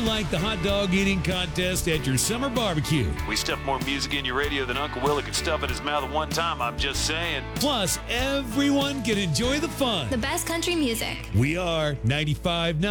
like the hot dog eating contest at your summer barbecue. We stuff more music in your radio than Uncle Willie could stuff in his mouth at one time, I'm just saying. Plus, everyone can enjoy the fun. The best country music. We are 95.9